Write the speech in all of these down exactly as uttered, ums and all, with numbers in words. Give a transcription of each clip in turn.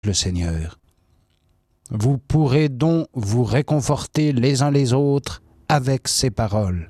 le Seigneur. Vous pourrez donc vous réconforter les uns les autres avec ces paroles.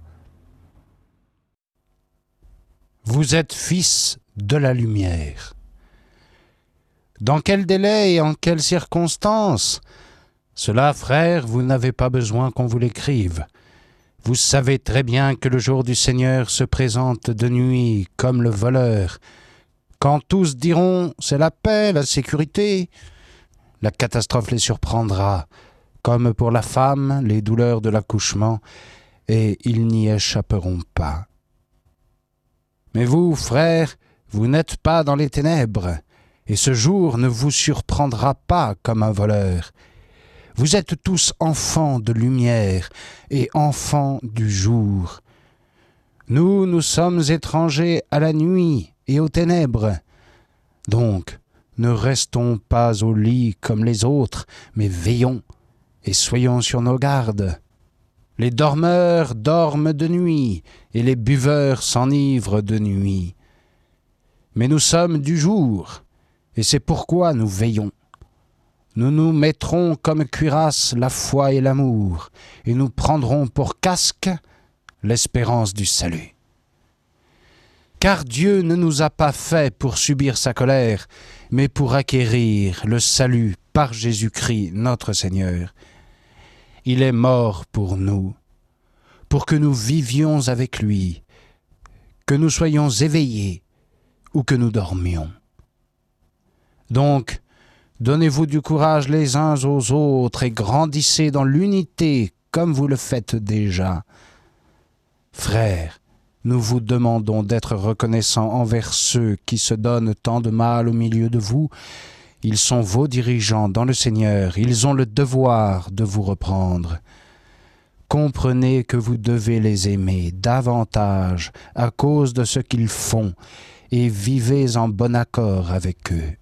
Vous êtes fils de la lumière. Dans quel délai et en quelles circonstances? Cela, frères, vous n'avez pas besoin qu'on vous l'écrive. Vous savez très bien que le jour du Seigneur se présente de nuit comme le voleur. Quand tous diront « c'est la paix, la sécurité », la catastrophe les surprendra, comme pour la femme, les douleurs de l'accouchement, et ils n'y échapperont pas. Mais vous, frères, vous n'êtes pas dans les ténèbres, et ce jour ne vous surprendra pas comme un voleur. Vous êtes tous enfants de lumière et enfants du jour. Nous, nous sommes étrangers à la nuit et aux ténèbres. Donc, ne restons pas au lit comme les autres, mais veillons et soyons sur nos gardes. Les dormeurs dorment de nuit, et les buveurs s'enivrent de nuit. Mais nous sommes du jour, et c'est pourquoi nous veillons. Nous nous mettrons comme cuirasse la foi et l'amour, et nous prendrons pour casque l'espérance du salut. Car Dieu ne nous a pas fait pour subir sa colère, mais pour acquérir le salut par Jésus-Christ notre Seigneur. Il est mort pour nous, pour que nous vivions avec lui, que nous soyons éveillés ou que nous dormions. Donc, donnez-vous du courage les uns aux autres et grandissez dans l'unité comme vous le faites déjà. Frères, nous vous demandons d'être reconnaissants envers ceux qui se donnent tant de mal au milieu de vous. Ils sont vos dirigeants dans le Seigneur. Ils ont le devoir de vous reprendre. Comprenez que vous devez les aimer davantage à cause de ce qu'ils font et vivez en bon accord avec eux.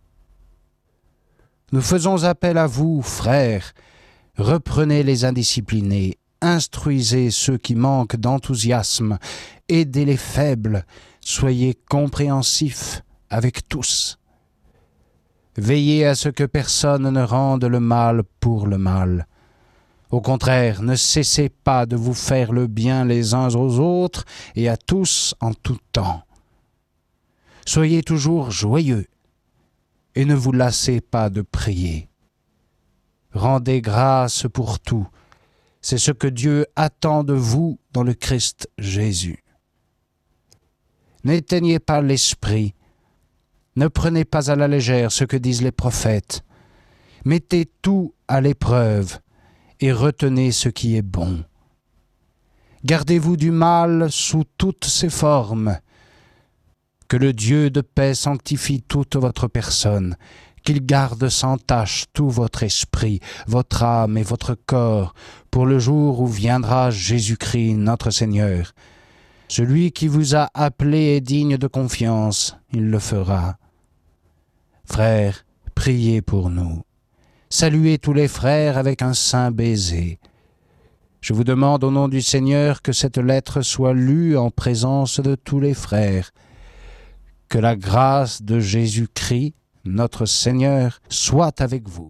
Nous faisons appel à vous, frères. Reprenez les indisciplinés, instruisez ceux qui manquent d'enthousiasme, aidez les faibles, soyez compréhensifs avec tous. Veillez à ce que personne ne rende le mal pour le mal. Au contraire, ne cessez pas de vous faire le bien les uns aux autres et à tous en tout temps. Soyez toujours joyeux et ne vous lassez pas de prier. Rendez grâce pour tout. C'est ce que Dieu attend de vous dans le Christ Jésus. N'éteignez pas l'esprit. Ne prenez pas à la légère ce que disent les prophètes. Mettez tout à l'épreuve et retenez ce qui est bon. Gardez-vous du mal sous toutes ses formes. Que le Dieu de paix sanctifie toute votre personne, qu'il garde sans tache tout votre esprit, votre âme et votre corps, pour le jour où viendra Jésus-Christ notre Seigneur. Celui qui vous a appelé est digne de confiance, il le fera. Frères, priez pour nous. Saluez tous les frères avec un saint baiser. Je vous demande au nom du Seigneur que cette lettre soit lue en présence de tous les frères. Que la grâce de Jésus-Christ, notre Seigneur, soit avec vous.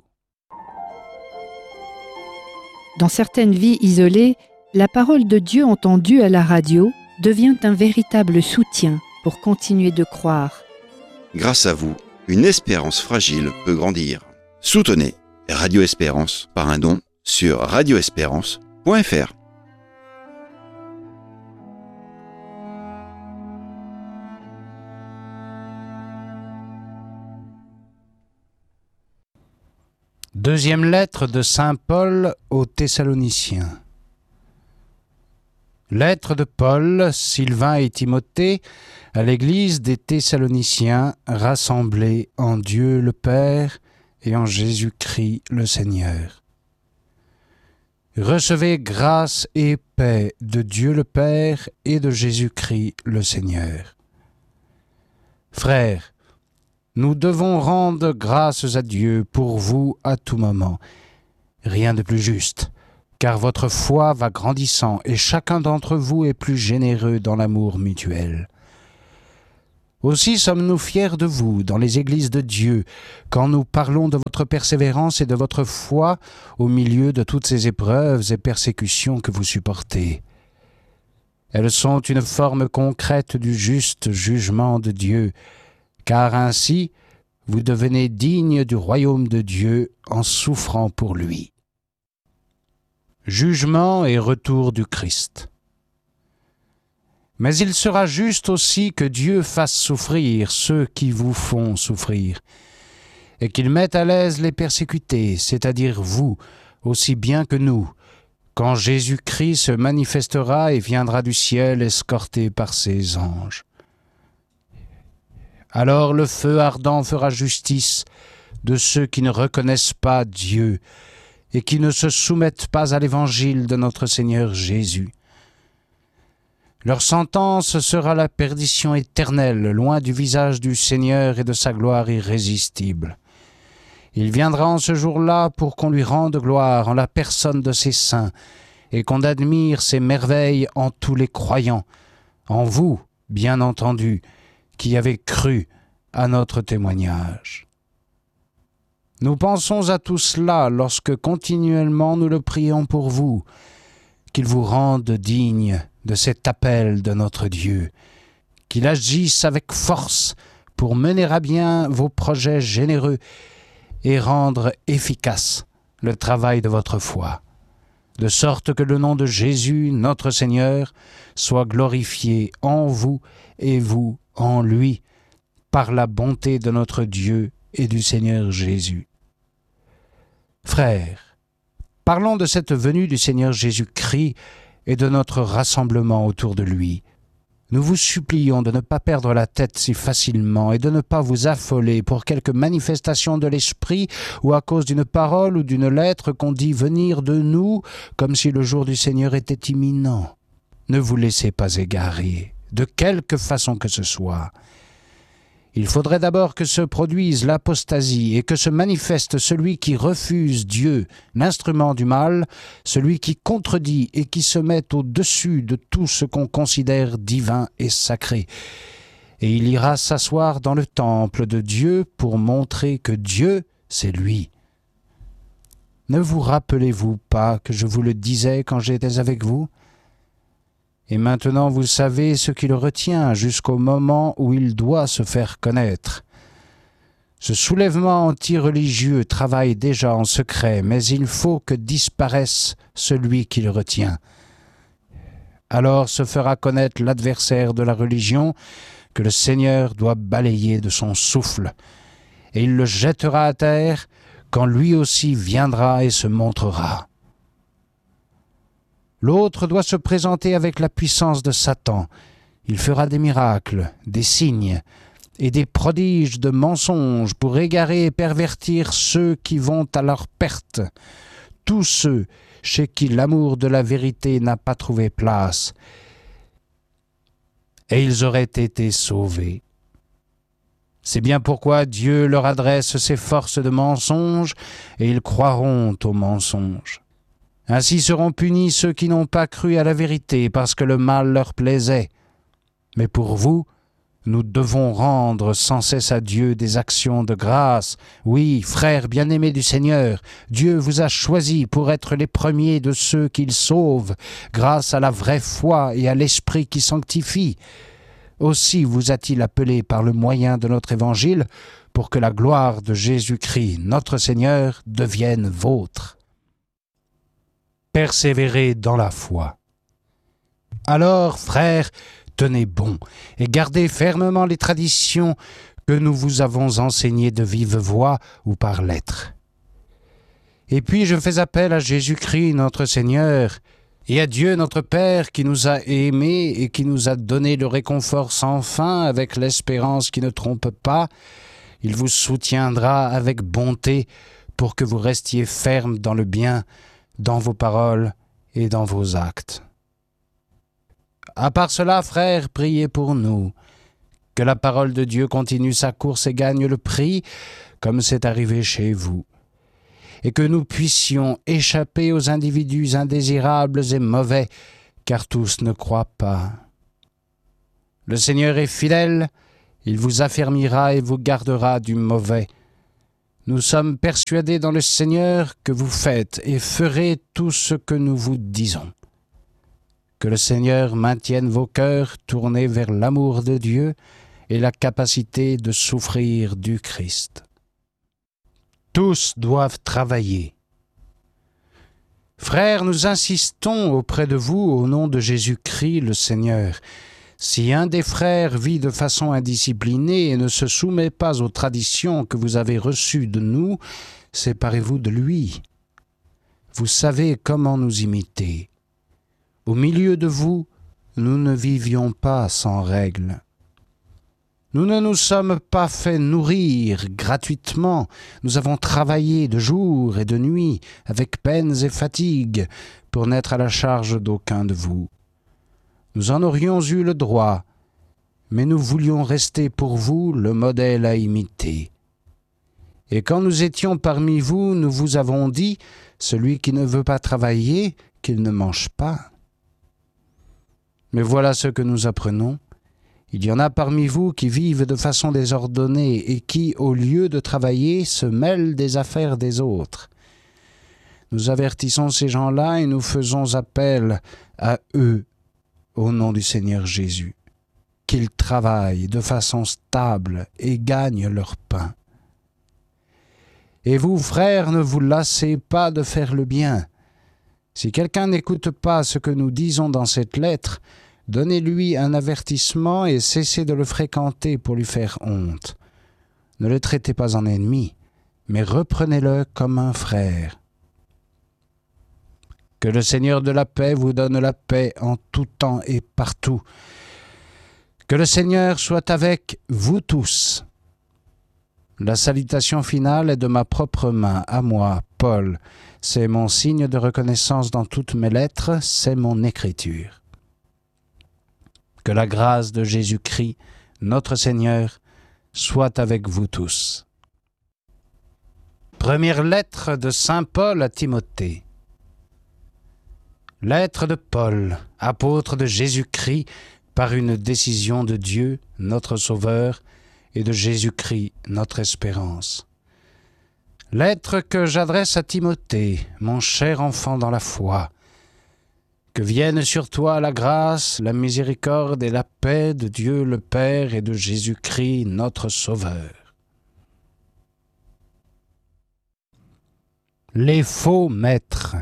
Dans certaines vies isolées, la parole de Dieu entendue à la radio devient un véritable soutien pour continuer de croire. Grâce à vous, une espérance fragile peut grandir. Soutenez Radio Espérance par un don sur radio espérance point f r. Deuxième lettre de saint Paul aux Thessaloniciens. Lettre de Paul, Sylvain et Timothée à l'église des Thessaloniciens rassemblés en Dieu le Père et en Jésus-Christ le Seigneur. Recevez grâce et paix de Dieu le Père et de Jésus-Christ le Seigneur. Frères, nous devons rendre grâces à Dieu pour vous à tout moment. Rien de plus juste, car votre foi va grandissant et chacun d'entre vous est plus généreux dans l'amour mutuel. Aussi sommes-nous fiers de vous dans les églises de Dieu, quand nous parlons de votre persévérance et de votre foi au milieu de toutes ces épreuves et persécutions que vous supportez. Elles sont une forme concrète du juste jugement de Dieu, car ainsi vous devenez dignes du royaume de Dieu en souffrant pour lui. Jugement et retour du Christ. Mais il sera juste aussi que Dieu fasse souffrir ceux qui vous font souffrir, et qu'il mette à l'aise les persécutés, c'est-à-dire vous, aussi bien que nous, quand Jésus-Christ se manifestera et viendra du ciel escorté par ses anges. Alors le feu ardent fera justice de ceux qui ne reconnaissent pas Dieu et qui ne se soumettent pas à l'évangile de notre Seigneur Jésus. Leur sentence sera la perdition éternelle, loin du visage du Seigneur et de sa gloire irrésistible. Il viendra en ce jour-là pour qu'on lui rende gloire en la personne de ses saints et qu'on admire ses merveilles en tous les croyants, en vous, bien entendu, qui avez cru à notre témoignage. Nous pensons à tout cela lorsque continuellement nous le prions pour vous, qu'il vous rende digne de cet appel de notre Dieu, qu'il agisse avec force pour mener à bien vos projets généreux et rendre efficace le travail de votre foi, de sorte que le nom de Jésus, notre Seigneur, soit glorifié en vous et vous en lui, par la bonté de notre Dieu et du Seigneur Jésus. Frères, parlons de cette venue du Seigneur Jésus-Christ et de notre rassemblement autour de lui. Nous vous supplions de ne pas perdre la tête si facilement et de ne pas vous affoler pour quelque manifestation de l'Esprit ou à cause d'une parole ou d'une lettre qu'on dit venir de nous comme si le jour du Seigneur était imminent. Ne vous laissez pas égarer, de quelque façon que ce soit. Il faudrait d'abord que se produise l'apostasie et que se manifeste celui qui refuse Dieu, l'instrument du mal, celui qui contredit et qui se met au-dessus de tout ce qu'on considère divin et sacré. Et il ira s'asseoir dans le temple de Dieu pour montrer que Dieu, c'est lui. Ne vous rappelez-vous pas que je vous le disais quand j'étais avec vous ? Et maintenant vous savez ce qui le retient jusqu'au moment où il doit se faire connaître. Ce soulèvement anti-religieux travaille déjà en secret, mais il faut que disparaisse celui qui le retient. Alors se fera connaître l'adversaire de la religion que le Seigneur doit balayer de son souffle, et il le jettera à terre quand lui aussi viendra et se montrera. L'autre doit se présenter avec la puissance de Satan. Il fera des miracles, des signes et des prodiges de mensonges pour égarer et pervertir ceux qui vont à leur perte, tous ceux chez qui l'amour de la vérité n'a pas trouvé place, et ils auraient été sauvés. C'est bien pourquoi Dieu leur adresse ses forces de mensonge, et ils croiront aux mensonges. Ainsi seront punis ceux qui n'ont pas cru à la vérité parce que le mal leur plaisait. Mais pour vous, nous devons rendre sans cesse à Dieu des actions de grâce. Oui, frères bien-aimés du Seigneur, Dieu vous a choisis pour être les premiers de ceux qu'il sauve, grâce à la vraie foi et à l'Esprit qui sanctifie. Aussi vous a-t-il appelé par le moyen de notre évangile pour que la gloire de Jésus-Christ, notre Seigneur, devienne vôtre. Persévérez dans la foi. Alors, frères, tenez bon et gardez fermement les traditions que nous vous avons enseignées de vive voix ou par lettre. Et puis je fais appel à Jésus-Christ notre Seigneur et à Dieu notre Père qui nous a aimés et qui nous a donné le réconfort sans fin avec l'espérance qui ne trompe pas. Il vous soutiendra avec bonté pour que vous restiez fermes dans le bien, dans vos paroles et dans vos actes. À part cela, frères, priez pour nous, que la parole de Dieu continue sa course et gagne le prix, comme c'est arrivé chez vous, et que nous puissions échapper aux individus indésirables et mauvais, car tous ne croient pas. Le Seigneur est fidèle, Il vous affermira et vous gardera du mauvais. Nous sommes persuadés dans le Seigneur que vous faites et ferez tout ce que nous vous disons. Que le Seigneur maintienne vos cœurs tournés vers l'amour de Dieu et la capacité de souffrir du Christ. Tous doivent travailler. Frères, nous insistons auprès de vous au nom de Jésus-Christ le Seigneur. Si un des frères vit de façon indisciplinée et ne se soumet pas aux traditions que vous avez reçues de nous, séparez-vous de lui. Vous savez comment nous imiter. Au milieu de vous, nous ne vivions pas sans règle. Nous ne nous sommes pas fait nourrir gratuitement. Nous avons travaillé de jour et de nuit, avec peines et fatigues, pour n'être à la charge d'aucun de vous. Nous en aurions eu le droit, mais nous voulions rester pour vous le modèle à imiter. Et quand nous étions parmi vous, nous vous avons dit, celui qui ne veut pas travailler, qu'il ne mange pas. Mais voilà ce que nous apprenons. Il y en a parmi vous qui vivent de façon désordonnée et qui, au lieu de travailler, se mêlent des affaires des autres. Nous avertissons ces gens-là et nous faisons appel à eux au nom du Seigneur Jésus, qu'ils travaillent de façon stable et gagnent leur pain. Et vous, frères, ne vous lassez pas de faire le bien. Si quelqu'un n'écoute pas ce que nous disons dans cette lettre, donnez-lui un avertissement et cessez de le fréquenter pour lui faire honte. Ne le traitez pas en ennemi, mais reprenez-le comme un frère. Que le Seigneur de la paix vous donne la paix en tout temps et partout. Que le Seigneur soit avec vous tous. La salutation finale est de ma propre main, à moi, Paul. C'est mon signe de reconnaissance dans toutes mes lettres, c'est mon écriture. Que la grâce de Jésus-Christ, notre Seigneur, soit avec vous tous. Première lettre de saint Paul à Timothée. Lettre de Paul, apôtre de Jésus-Christ, par une décision de Dieu, notre Sauveur, et de Jésus-Christ, notre espérance. Lettre que j'adresse à Timothée, mon cher enfant dans la foi. Que viennent sur toi la grâce, la miséricorde et la paix de Dieu le Père et de Jésus-Christ, notre Sauveur. Les faux maîtres.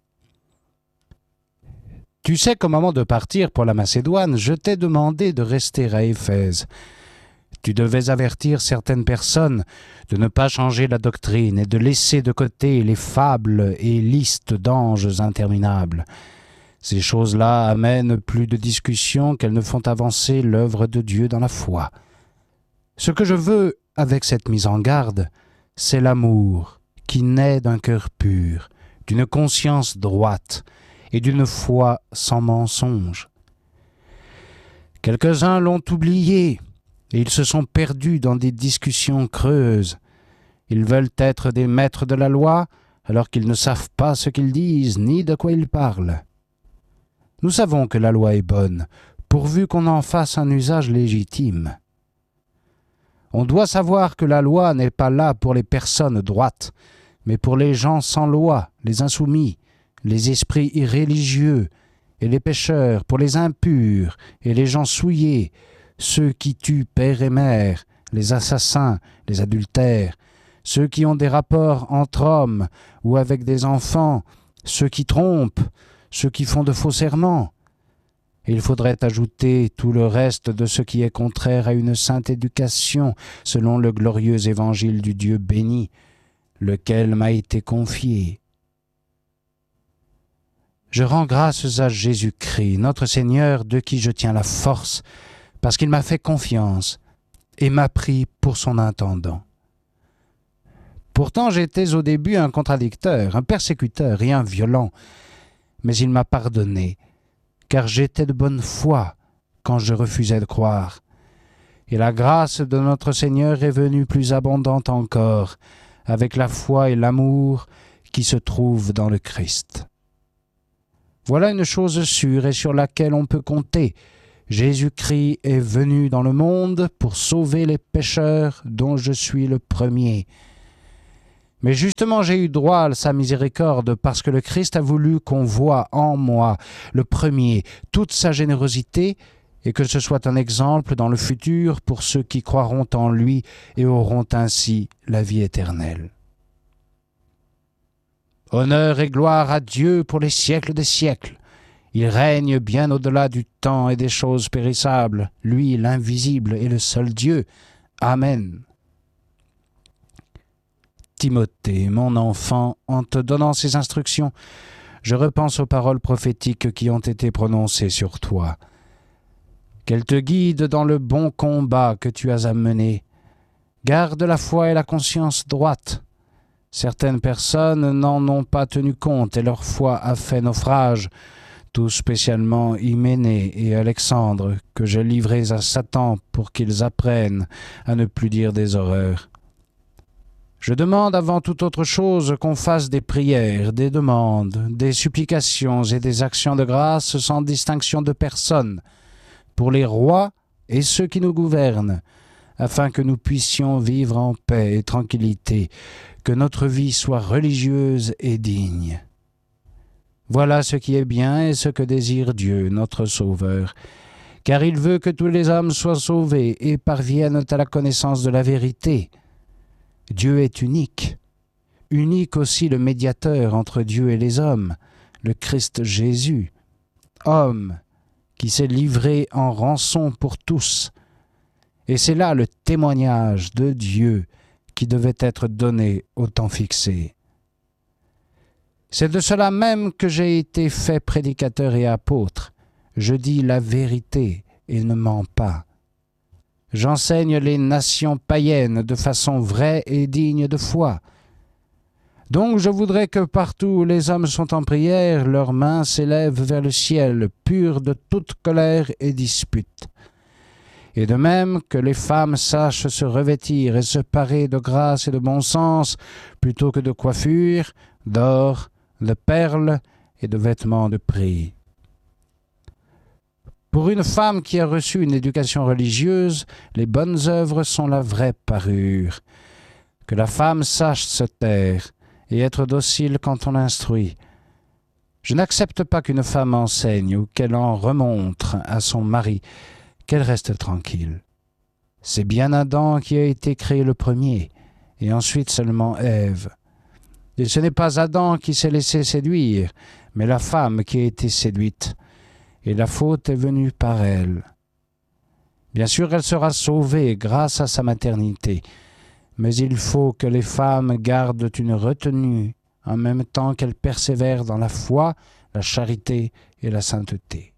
Tu sais qu'au moment de partir pour la Macédoine, je t'ai demandé de rester à Éphèse. Tu devais avertir certaines personnes de ne pas changer la doctrine et de laisser de côté les fables et listes d'anges interminables. Ces choses-là amènent plus de discussions qu'elles ne font avancer l'œuvre de Dieu dans la foi. Ce que je veux avec cette mise en garde, c'est l'amour qui naît d'un cœur pur, d'une conscience droite et d'une foi sans mensonge. Quelques-uns l'ont oublié et ils se sont perdus dans des discussions creuses. Ils veulent être des maîtres de la loi alors qu'ils ne savent pas ce qu'ils disent ni de quoi ils parlent. Nous savons que la loi est bonne, pourvu qu'on en fasse un usage légitime. On doit savoir que la loi n'est pas là pour les personnes droites, mais pour les gens sans loi, les insoumis, les esprits irréligieux et les pécheurs, pour les impurs et les gens souillés, ceux qui tuent père et mère, les assassins, les adultères, ceux qui ont des rapports entre hommes ou avec des enfants, ceux qui trompent, ceux qui font de faux serments. Et il faudrait ajouter tout le reste de ce qui est contraire à une sainte éducation, selon le glorieux évangile du Dieu béni, lequel m'a été confié. Je rends grâces à Jésus-Christ, notre Seigneur, de qui je tiens la force, parce qu'il m'a fait confiance et m'a pris pour son intendant. Pourtant j'étais au début un contradicteur, un persécuteur et un violent, mais il m'a pardonné, car j'étais de bonne foi quand je refusais de croire. Et la grâce de notre Seigneur est venue plus abondante encore, avec la foi et l'amour qui se trouvent dans le Christ. Voilà une chose sûre et sur laquelle on peut compter, Jésus-Christ est venu dans le monde pour sauver les pécheurs dont je suis le premier. Mais justement, j'ai eu droit à sa miséricorde parce que le Christ a voulu qu'on voie en moi, le premier, toute sa générosité et que ce soit un exemple dans le futur pour ceux qui croiront en lui et auront ainsi la vie éternelle. Honneur et gloire à Dieu pour les siècles des siècles. Il règne bien au-delà du temps et des choses périssables, lui l'invisible et le seul Dieu. Amen. Timothée, mon enfant, en te donnant ces instructions, je repense aux paroles prophétiques qui ont été prononcées sur toi. Qu'elles te guident dans le bon combat que tu as à mener. Garde la foi et la conscience droite. Certaines personnes n'en ont pas tenu compte et leur foi a fait naufrage, tout spécialement Hyménée et Alexandre, que je livrais à Satan pour qu'ils apprennent à ne plus dire des horreurs. Je demande avant toute autre chose qu'on fasse des prières, des demandes, des supplications et des actions de grâce sans distinction de personne, pour les rois et ceux qui nous gouvernent, afin que nous puissions vivre en paix et tranquillité, que notre vie soit religieuse et digne. Voilà ce qui est bien et ce que désire Dieu, notre Sauveur, car il veut que tous les hommes soient sauvés et parviennent à la connaissance de la vérité. Dieu est unique, unique aussi le médiateur entre Dieu et les hommes, le Christ Jésus, homme qui s'est livré en rançon pour tous. Et c'est là le témoignage de Dieu qui devait être donné au temps fixé. C'est de cela même que j'ai été fait prédicateur et apôtre. Je dis la vérité et ne mens pas. J'enseigne les nations païennes de façon vraie et digne de foi. Donc je voudrais que partout où les hommes sont en prière, leurs mains s'élèvent vers le ciel, pures de toute colère et dispute. Et de même que les femmes sachent se revêtir et se parer de grâce et de bon sens, plutôt que de coiffure, d'or, de perles et de vêtements de prix. Pour une femme qui a reçu une éducation religieuse, les bonnes œuvres sont la vraie parure. Que la femme sache se taire et être docile quand on l'instruit. Je n'accepte pas qu'une femme enseigne ou qu'elle en remontre à son mari, qu'elle reste tranquille. C'est bien Adam qui a été créé le premier, et ensuite seulement Ève. Et ce n'est pas Adam qui s'est laissé séduire, mais la femme qui a été séduite. Et la faute est venue par elle. Bien sûr, elle sera sauvée grâce à sa maternité, mais il faut que les femmes gardent une retenue en même temps qu'elles persévèrent dans la foi, la charité et la sainteté.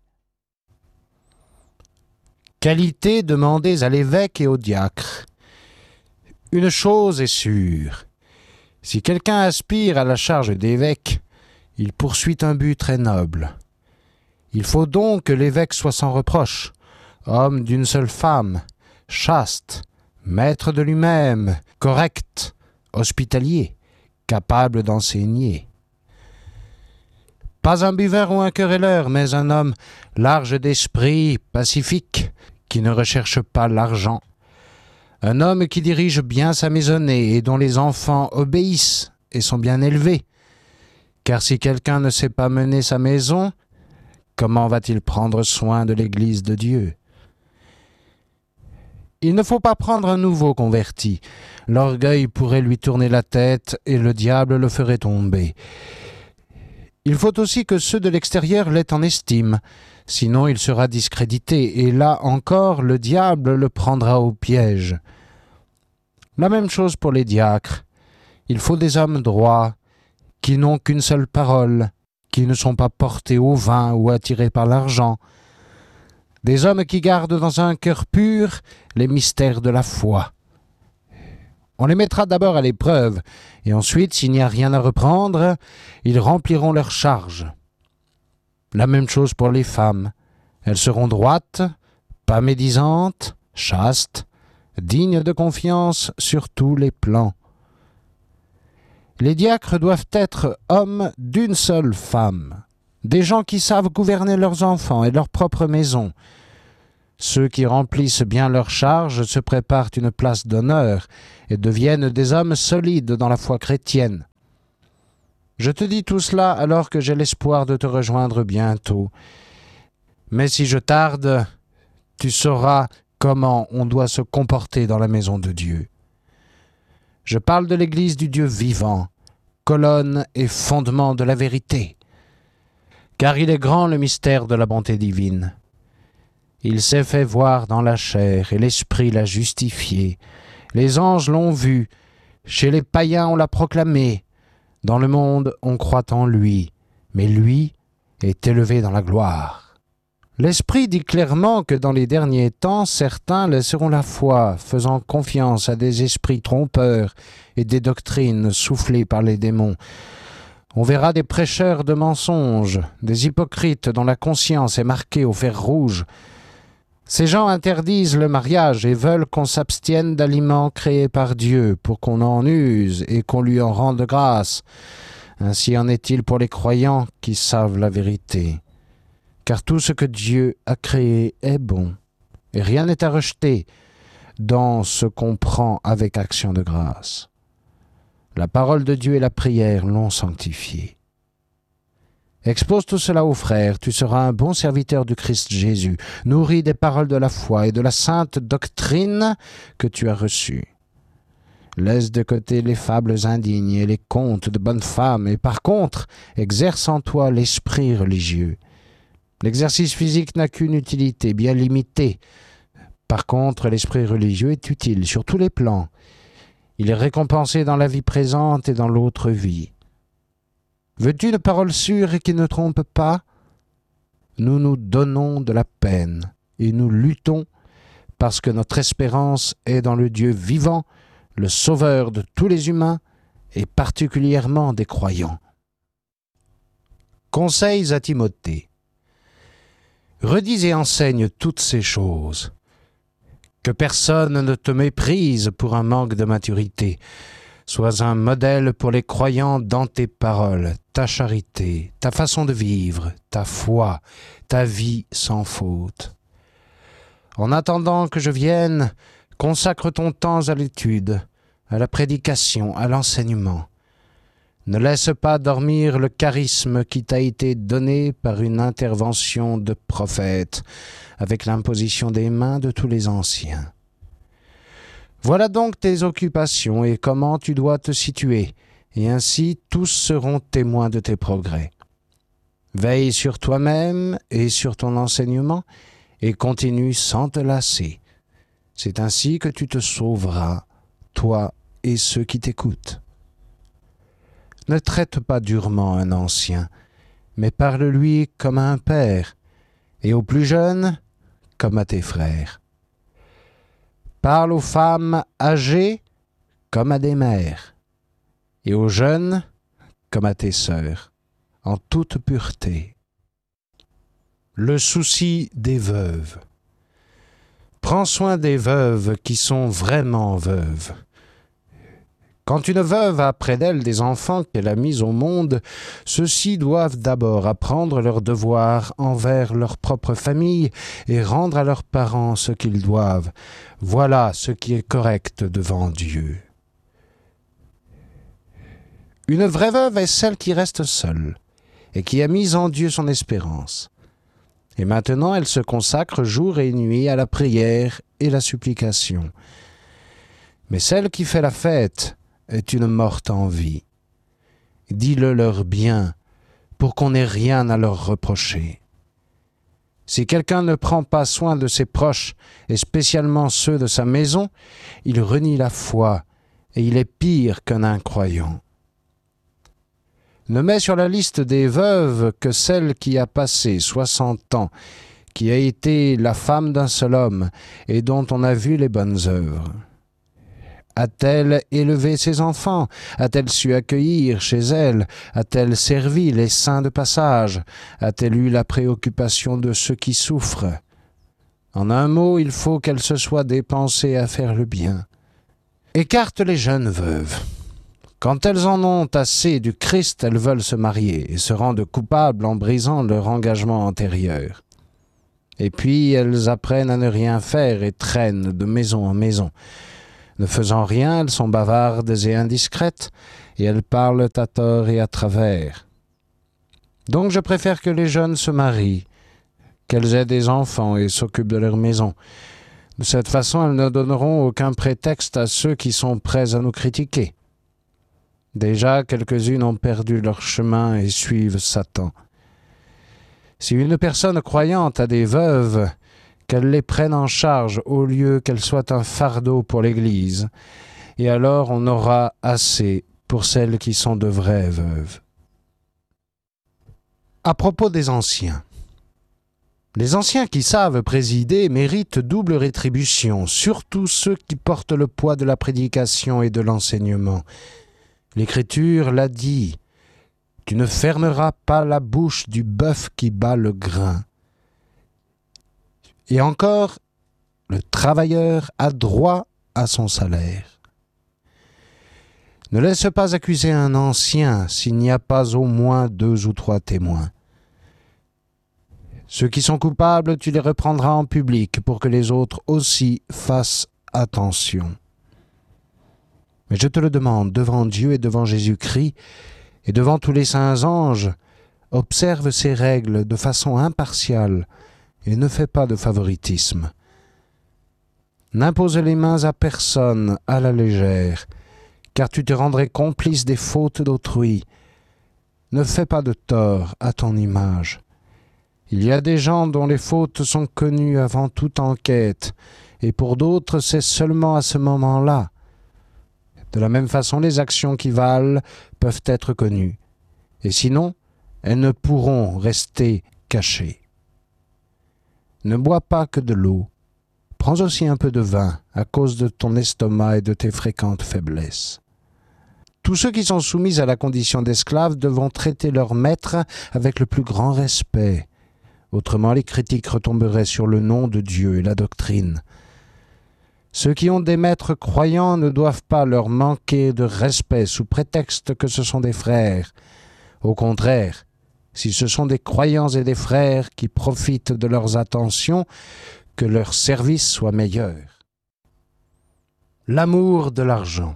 Qualités demandées à l'évêque et au diacre. Une chose est sûre, si quelqu'un aspire à la charge d'évêque, il poursuit un but très noble. Il faut donc que l'évêque soit sans reproche, homme d'une seule femme, chaste, maître de lui-même, correct, hospitalier, capable d'enseigner. Pas un buveur ou un querelleur, mais un homme large d'esprit, pacifique, qui ne recherche pas l'argent. Un homme qui dirige bien sa maisonnée et dont les enfants obéissent et sont bien élevés. Car si quelqu'un ne sait pas mener sa maison, comment va-t-il prendre soin de l'Église de Dieu? Il ne faut pas prendre un nouveau converti. L'orgueil pourrait lui tourner la tête et le diable le ferait tomber. Il faut aussi que ceux de l'extérieur l'aient en estime, sinon il sera discrédité, et là encore le diable le prendra au piège. La même chose pour les diacres. Il faut des hommes droits, qui n'ont qu'une seule parole, qui ne sont pas portés au vin ou attirés par l'argent. Des hommes qui gardent dans un cœur pur les mystères de la foi. On les mettra d'abord à l'épreuve, et ensuite, s'il n'y a rien à reprendre, ils rempliront leur charge. La même chose pour les femmes. Elles seront droites, pas médisantes, chastes, dignes de confiance sur tous les plans. Les diacres doivent être hommes d'une seule femme, des gens qui savent gouverner leurs enfants et leur propre maison. Ceux qui remplissent bien leur charge se préparent une place d'honneur et deviennent des hommes solides dans la foi chrétienne. Je te dis tout cela alors que j'ai l'espoir de te rejoindre bientôt. Mais si je tarde, tu sauras comment on doit se comporter dans la maison de Dieu. Je parle de l'Église du Dieu vivant, colonne et fondement de la vérité. Car il est grand le mystère de la bonté divine. Il s'est fait voir dans la chair, et l'Esprit l'a justifié. Les anges l'ont vu, chez les païens on l'a proclamé. Dans le monde on croit en lui, mais lui est élevé dans la gloire. L'Esprit dit clairement que dans les derniers temps, certains laisseront la foi, faisant confiance à des esprits trompeurs et des doctrines soufflées par les démons. On verra des prêcheurs de mensonges, des hypocrites dont la conscience est marquée au fer rouge. Ces gens interdisent le mariage et veulent qu'on s'abstienne d'aliments créés par Dieu pour qu'on en use et qu'on lui en rende grâce. Ainsi en est-il pour les croyants qui savent la vérité. Car tout ce que Dieu a créé est bon, et rien n'est à rejeter dans ce qu'on prend avec action de grâce. La parole de Dieu et la prière l'ont sanctifié. Expose tout cela aux frères, tu seras un bon serviteur du Christ Jésus, nourri des paroles de la foi et de la sainte doctrine que tu as reçue. Laisse de côté les fables indignes et les contes de bonnes femmes, et par contre, exerce en toi l'esprit religieux. L'exercice physique n'a qu'une utilité bien limitée. Par contre, l'esprit religieux est utile sur tous les plans. Il est récompensé dans la vie présente et dans l'autre vie. Veux-tu une parole sûre et qui ne trompe pas? Nous nous donnons de la peine et nous luttons parce que notre espérance est dans le Dieu vivant, le Sauveur de tous les humains et particulièrement des croyants. Conseils à Timothée. Redis et enseigne toutes ces choses. Que personne ne te méprise pour un manque de maturité. Sois un modèle pour les croyants dans tes paroles, ta charité, ta façon de vivre, ta foi, ta vie sans faute. En attendant que je vienne, consacre ton temps à l'étude, à la prédication, à l'enseignement. Ne laisse pas dormir le charisme qui t'a été donné par une intervention de prophète, avec l'imposition des mains de tous les anciens. Voilà donc tes occupations et comment tu dois te situer, et ainsi tous seront témoins de tes progrès. Veille sur toi-même et sur ton enseignement, et continue sans te lasser. C'est ainsi que tu te sauveras, toi et ceux qui t'écoutent. Ne traite pas durement un ancien, mais parle-lui comme à un père, et aux plus jeunes comme à tes frères. Parle aux femmes âgées comme à des mères, et aux jeunes comme à tes sœurs, en toute pureté. Le souci des veuves. Prends soin des veuves qui sont vraiment veuves. Quand une veuve a près d'elle des enfants qu'elle a mis au monde, ceux-ci doivent d'abord apprendre leurs devoirs envers leur propre famille et rendre à leurs parents ce qu'ils doivent. Voilà ce qui est correct devant Dieu. Une vraie veuve est celle qui reste seule et qui a mis en Dieu son espérance. Et maintenant elle se consacre jour et nuit à la prière et la supplication. Mais celle qui fait la fête est une morte en vie. Dis-le leur bien, pour qu'on n'ait rien à leur reprocher. Si quelqu'un ne prend pas soin de ses proches, et spécialement ceux de sa maison, il renie la foi, et il est pire qu'un incroyant. Ne mets sur la liste des veuves que celle qui a passé soixante ans, qui a été la femme d'un seul homme, et dont on a vu les bonnes œuvres. A-t-elle élevé ses enfants? A-t-elle su accueillir chez elle? A-t-elle servi les saints de passage? A-t-elle eu la préoccupation de ceux qui souffrent? En un mot, il faut qu'elle se soit dépensée à faire le bien. Écarte les jeunes veuves. Quand elles en ont assez du Christ, elles veulent se marier et se rendent coupables en brisant leur engagement antérieur. Et puis elles apprennent à ne rien faire et traînent de maison en maison. Ne faisant rien, elles sont bavardes et indiscrètes, et elles parlent à tort et à travers. Donc je préfère que les jeunes se marient, qu'elles aient des enfants et s'occupent de leur maison. De cette façon, elles ne donneront aucun prétexte à ceux qui sont prêts à nous critiquer. Déjà, quelques-unes ont perdu leur chemin et suivent Satan. Si une personne croyante a des veuves, qu'elle les prenne en charge au lieu qu'elles soient un fardeau pour l'Église, et alors on aura assez pour celles qui sont de vraies veuves. À propos des anciens. Les anciens qui savent présider méritent double rétribution, surtout ceux qui portent le poids de la prédication et de l'enseignement. L'Écriture l'a dit, « Tu ne fermeras pas la bouche du bœuf qui bat le grain. » Et encore, le travailleur a droit à son salaire. Ne laisse pas accuser un ancien s'il n'y a pas au moins deux ou trois témoins. Ceux qui sont coupables, tu les reprendras en public pour que les autres aussi fassent attention. Mais je te le demande, devant Dieu et devant Jésus-Christ, et devant tous les saints anges, observe ces règles de façon impartiale et ne fais pas de favoritisme. N'impose les mains à personne à la légère, car tu te rendrais complice des fautes d'autrui. Ne fais pas de tort à ton image. Il y a des gens dont les fautes sont connues avant toute enquête, et pour d'autres c'est seulement à ce moment-là. De la même façon, les actions qui valent peuvent être connues, et sinon, elles ne pourront rester cachées. Ne bois pas que de l'eau. Prends aussi un peu de vin à cause de ton estomac et de tes fréquentes faiblesses. Tous ceux qui sont soumis à la condition d'esclaves devront traiter leur maître avec le plus grand respect. Autrement, les critiques retomberaient sur le nom de Dieu et la doctrine. Ceux qui ont des maîtres croyants ne doivent pas leur manquer de respect sous prétexte que ce sont des frères. Au contraire, si ce sont des croyants et des frères qui profitent de leurs attentions, que leur service soit meilleur. L'amour de l'argent.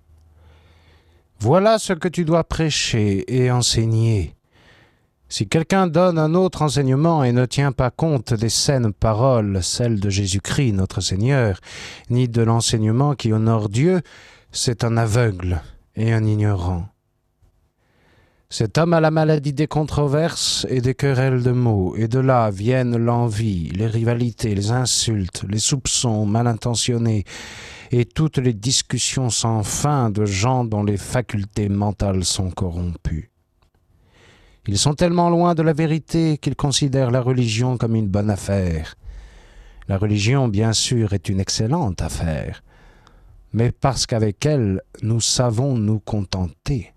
Voilà ce que tu dois prêcher et enseigner. Si quelqu'un donne un autre enseignement et ne tient pas compte des saines paroles, celles de Jésus-Christ, notre Seigneur, ni de l'enseignement qui honore Dieu, c'est un aveugle et un ignorant. Cet homme a la maladie des controverses et des querelles de mots, et de là viennent l'envie, les rivalités, les insultes, les soupçons mal intentionnés, et toutes les discussions sans fin de gens dont les facultés mentales sont corrompues. Ils sont tellement loin de la vérité qu'ils considèrent la religion comme une bonne affaire. La religion, bien sûr, est une excellente affaire, mais parce qu'avec elle, nous savons nous contenter.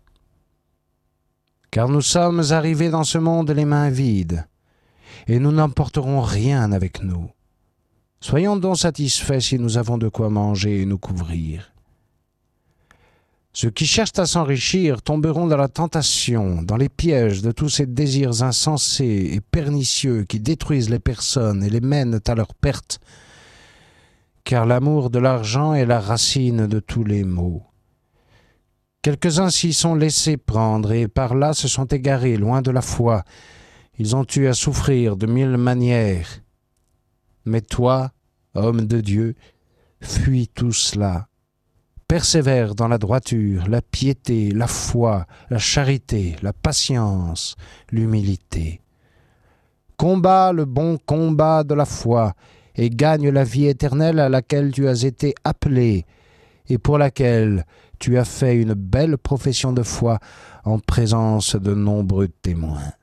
Car nous sommes arrivés dans ce monde les mains vides, et nous n'emporterons rien avec nous. Soyons donc satisfaits si nous avons de quoi manger et nous couvrir. Ceux qui cherchent à s'enrichir tomberont dans la tentation, dans les pièges de tous ces désirs insensés et pernicieux qui détruisent les personnes et les mènent à leur perte, car l'amour de l'argent est la racine de tous les maux. Quelques-uns s'y sont laissés prendre et par là se sont égarés loin de la foi. Ils ont eu à souffrir de mille manières. Mais toi, homme de Dieu, fuis tout cela. Persévère dans la droiture, la piété, la foi, la charité, la patience, l'humilité. Combat le bon combat de la foi et gagne la vie éternelle à laquelle tu as été appelé et pour laquelle tu as fait une belle profession de foi en présence de nombreux témoins.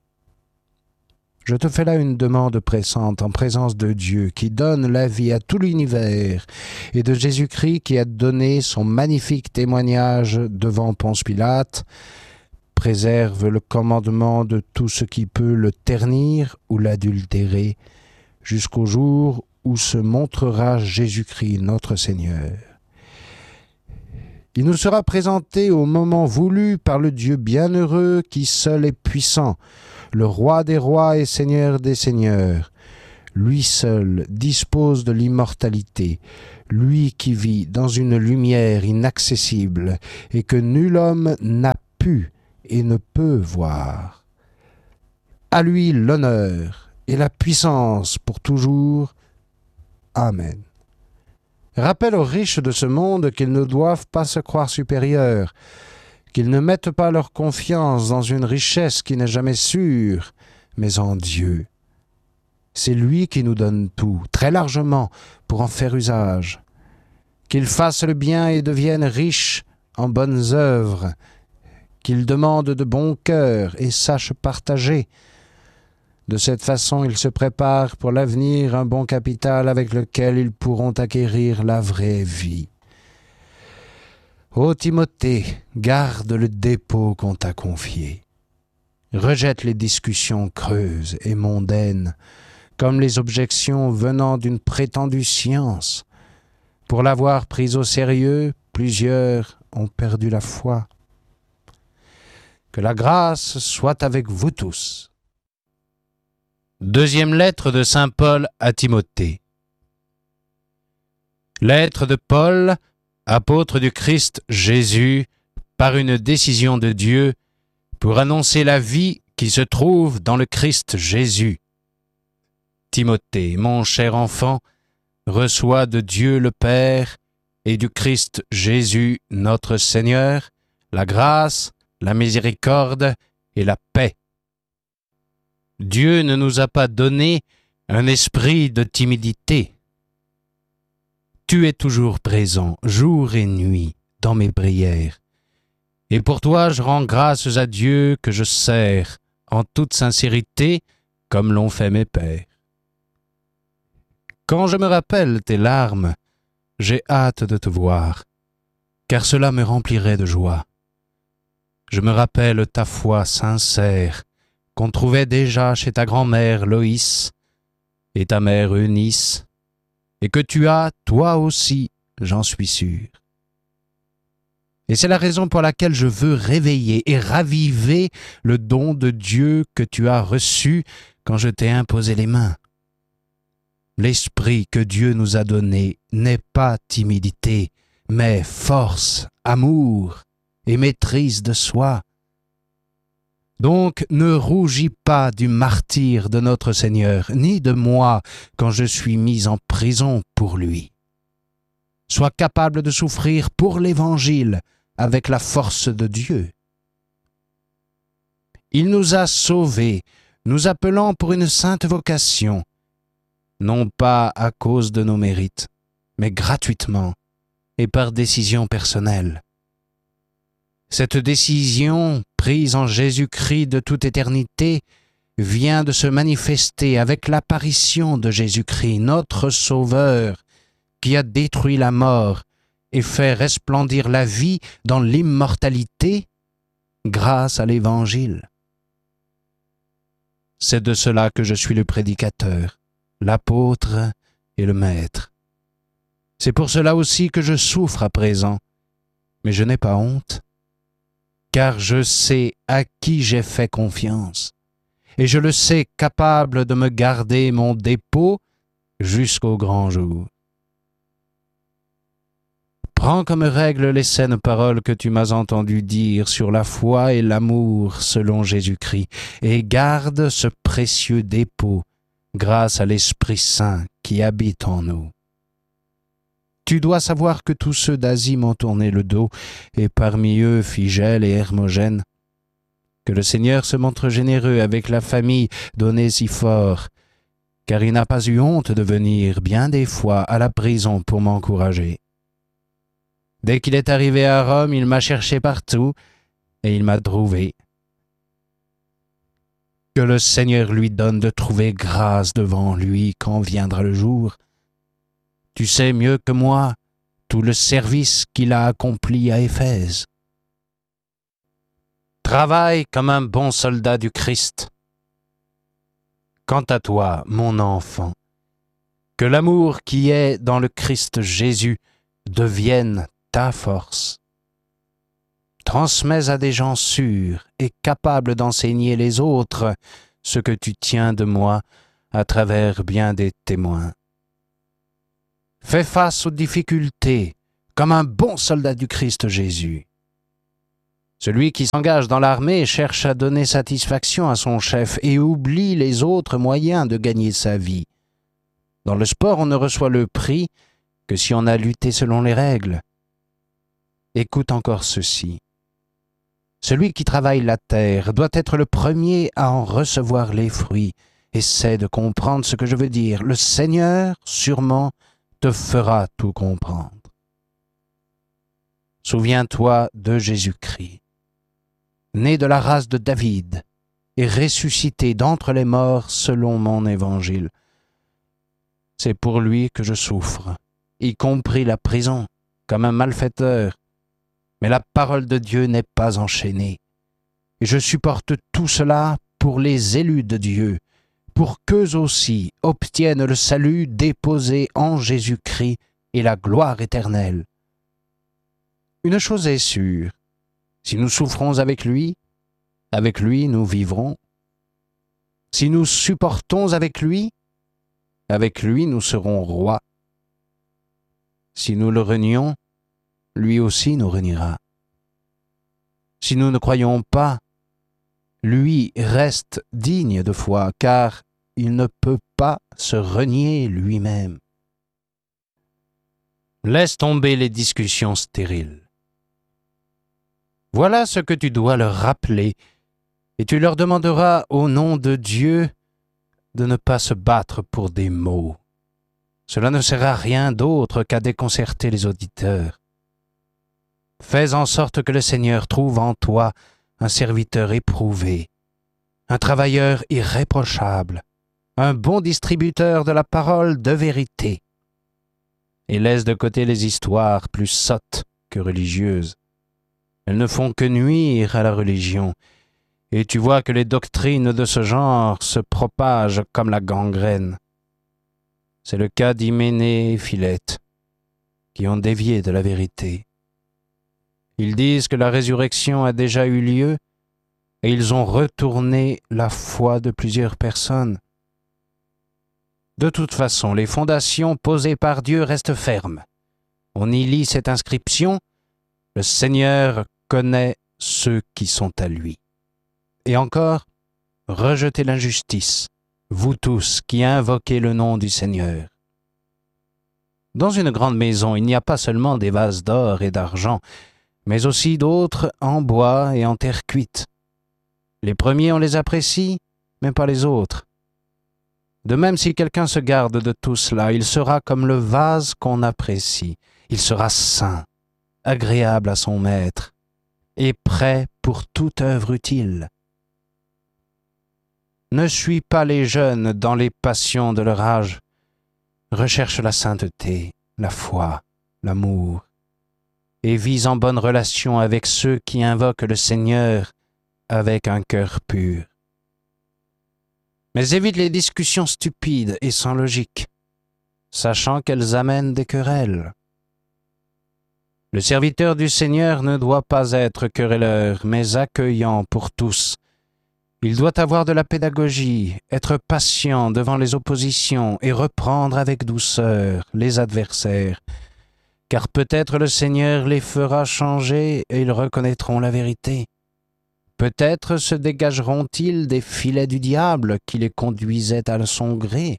Je te fais là une demande pressante en présence de Dieu qui donne la vie à tout l'univers et de Jésus-Christ qui a donné son magnifique témoignage devant Ponce Pilate. Préserve le commandement de tout ce qui peut le ternir ou l'adultérer jusqu'au jour où se montrera Jésus-Christ notre Seigneur. Il nous sera présenté au moment voulu par le Dieu bienheureux qui seul est puissant, le roi des rois et seigneur des seigneurs. lui seul dispose de l'immortalité, lui qui vit dans une lumière inaccessible et que nul homme n'a pu et ne peut voir. À lui l'honneur et la puissance pour toujours. Amen. Rappelle aux riches de ce monde qu'ils ne doivent pas se croire supérieurs, qu'ils ne mettent pas leur confiance dans une richesse qui n'est jamais sûre, mais en Dieu. C'est lui qui nous donne tout, très largement, pour en faire usage. Qu'ils fassent le bien et deviennent riches en bonnes œuvres, qu'ils demandent de bon cœur et sachent partager. De cette façon, ils se préparent pour l'avenir un bon capital avec lequel ils pourront acquérir la vraie vie. Ô Timothée, garde le dépôt qu'on t'a confié. Rejette les discussions creuses et mondaines, comme les objections venant d'une prétendue science. Pour l'avoir prise au sérieux, plusieurs ont perdu la foi. Que la grâce soit avec vous tous. Deuxième lettre de saint Paul à Timothée. Lettre de Paul, apôtre du Christ Jésus, par une décision de Dieu, pour annoncer la vie qui se trouve dans le Christ Jésus. Timothée, mon cher enfant, reçois de Dieu le Père et du Christ Jésus notre Seigneur la grâce, la miséricorde et la paix. Dieu ne nous a pas donné un esprit de timidité. Tu es toujours présent, jour et nuit, dans mes prières. Et pour toi, je rends grâces à Dieu que je sers en toute sincérité, comme l'ont fait mes pères. Quand je me rappelle tes larmes, j'ai hâte de te voir, car cela me remplirait de joie. Je me rappelle ta foi sincère, qu'on trouvait déjà chez ta grand-mère Loïs et ta mère Eunice, et que tu as, toi aussi, j'en suis sûr. Et c'est la raison pour laquelle je veux réveiller et raviver le don de Dieu que tu as reçu quand je t'ai imposé les mains. L'esprit que Dieu nous a donné n'est pas timidité, mais force, amour et maîtrise de soi. Donc ne rougis pas du martyre de notre Seigneur, ni de moi quand je suis mis en prison pour lui. Sois capable de souffrir pour l'Évangile avec la force de Dieu. Il nous a sauvés, nous appelant pour une sainte vocation, non pas à cause de nos mérites, mais gratuitement et par décision personnelle. Cette décision, prise en Jésus-Christ de toute éternité, vient de se manifester avec l'apparition de Jésus-Christ, notre Sauveur, qui a détruit la mort et fait resplendir la vie dans l'immortalité grâce à l'Évangile. C'est de cela que je suis le prédicateur, l'apôtre et le maître. C'est pour cela aussi que je souffre à présent, mais je n'ai pas honte, car je sais à qui j'ai fait confiance, et je le sais capable de me garder mon dépôt jusqu'au grand jour. Prends comme règle les saines paroles que tu m'as entendu dire sur la foi et l'amour selon Jésus-Christ, et garde ce précieux dépôt grâce à l'Esprit Saint qui habite en nous. Tu dois savoir que tous ceux d'Asie m'ont tourné le dos, et parmi eux Phygèle et Hermogène. Que le Seigneur se montre généreux avec la famille d'Onésphore, car il n'a pas eu honte de venir bien des fois à la prison pour m'encourager. Dès qu'il est arrivé à Rome, il m'a cherché partout, et il m'a trouvé. Que le Seigneur lui donne de trouver grâce devant lui quand viendra le jour. Tu sais mieux que moi tout le service qu'il a accompli à Éphèse. Travaille comme un bon soldat du Christ. Quant à toi, mon enfant, que l'amour qui est dans le Christ Jésus devienne ta force. Transmets à des gens sûrs et capables d'enseigner les autres ce que tu tiens de moi à travers bien des témoins. Fais face aux difficultés comme un bon soldat du Christ Jésus. Celui qui s'engage dans l'armée cherche à donner satisfaction à son chef et oublie les autres moyens de gagner sa vie. Dans le sport, on ne reçoit le prix que si on a lutté selon les règles. Écoute encore ceci. Celui qui travaille la terre doit être le premier à en recevoir les fruits. Essaie de comprendre ce que je veux dire. Le Seigneur, sûrement, te fera tout comprendre. Souviens-toi de Jésus-Christ, né de la race de David et ressuscité d'entre les morts selon mon évangile. C'est pour lui que je souffre, y compris la prison, comme un malfaiteur. Mais la parole de Dieu n'est pas enchaînée. Et je supporte tout cela pour les élus de Dieu, pour qu'eux aussi obtiennent le salut déposé en Jésus-Christ et la gloire éternelle. Une chose est sûre, si nous souffrons avec lui, avec lui nous vivrons. Si nous supportons avec lui, avec lui nous serons rois. Si nous le renions, lui aussi nous reniera. Si nous ne croyons pas, lui reste digne de foi, car il ne peut pas se renier lui-même. Laisse tomber les discussions stériles. Voilà ce que tu dois leur rappeler, et tu leur demanderas au nom de Dieu de ne pas se battre pour des mots. Cela ne sert à rien d'autre qu'à déconcerter les auditeurs. Fais en sorte que le Seigneur trouve en toi un serviteur éprouvé, un travailleur irréprochable, un bon distributeur de la parole de vérité, et laisse de côté les histoires plus sottes que religieuses. Elles ne font que nuire à la religion, et tu vois que les doctrines de ce genre se propagent comme la gangrène. C'est le cas d'Hyménée et Philette, qui ont dévié de la vérité. Ils disent que la résurrection a déjà eu lieu, et ils ont retourné la foi de plusieurs personnes. De toute façon, les fondations posées par Dieu restent fermes. On y lit cette inscription: « Le Seigneur connaît ceux qui sont à lui. » Et encore, rejetez l'injustice, vous tous qui invoquez le nom du Seigneur. Dans une grande maison, il n'y a pas seulement des vases d'or et d'argent, mais aussi d'autres en bois et en terre cuite. Les premiers, on les apprécie, mais pas les autres. De même, si quelqu'un se garde de tout cela, il sera comme le vase qu'on apprécie. Il sera saint, agréable à son maître, et prêt pour toute œuvre utile. Ne suis pas les jeunes dans les passions de leur âge. Recherche la sainteté, la foi, l'amour, et vis en bonne relation avec ceux qui invoquent le Seigneur avec un cœur pur. Mais évite les discussions stupides et sans logique, sachant qu'elles amènent des querelles. Le serviteur du Seigneur ne doit pas être querelleur, mais accueillant pour tous. Il doit avoir de la pédagogie, être patient devant les oppositions et reprendre avec douceur les adversaires, car peut-être le Seigneur les fera changer et ils reconnaîtront la vérité. Peut-être se dégageront-ils des filets du diable qui les conduisaient à son gré.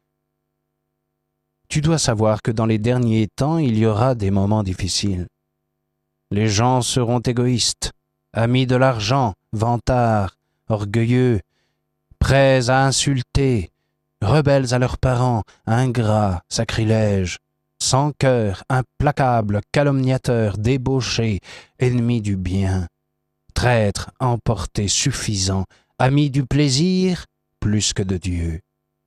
Tu dois savoir que dans les derniers temps, il y aura des moments difficiles. Les gens seront égoïstes, amis de l'argent, vantards, orgueilleux, prêts à insulter, rebelles à leurs parents, ingrats, sacrilèges, sans cœur, implacables, calomniateurs, débauchés, ennemis du bien, traîtres, emportés, suffisants, amis du plaisir plus que de Dieu.